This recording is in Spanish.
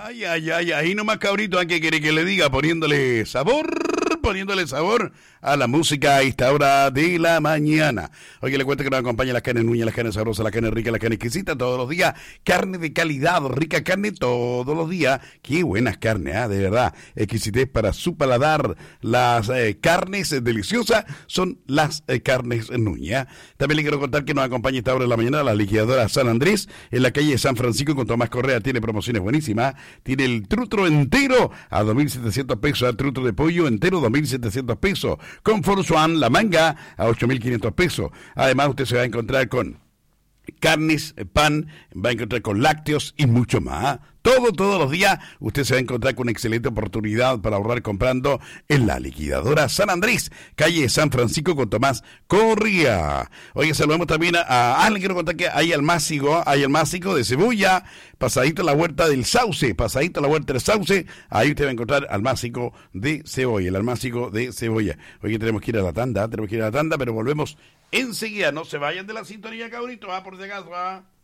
Ay, ahí nomás cabrito, ¿a qué quiere que le diga? Poniéndole sabor a la música a esta hora de la mañana. Oye, le cuento que nos acompaña las carnes Núñez, las carnes sabrosas, las carnes ricas, las carnes exquisitas todos los días. Carne de calidad, rica carne todos los días. Qué buenas carnes, de verdad. Exquisitez para su paladar. Las carnes deliciosas son las carnes Núñez. También le quiero contar que nos acompaña a esta hora de la mañana la liquidadora San Andrés, en la calle San Francisco con Tomás Correa. Tiene promociones buenísimas. Tiene el trutro entero a 2.700 pesos, el trutro de pollo entero 2.700 pesos. Con Forzuan, la manga a 8.500 pesos. Además, usted se va a encontrar con carnes, pan, va a encontrar con lácteos y mucho más. Todos los días usted se va a encontrar con una excelente oportunidad para ahorrar comprando en la liquidadora San Andrés, calle San Francisco con Tomás Correa. Oye, saludamos también le quiero contar que hay almácigo de cebolla, pasadito a la huerta del Sauce, ahí usted va a encontrar almácigo de cebolla, el almácigo de cebolla. Oye, tenemos que ir a la tanda, pero volvemos enseguida. No se vayan de la sintonía, cabrito, por si acaso,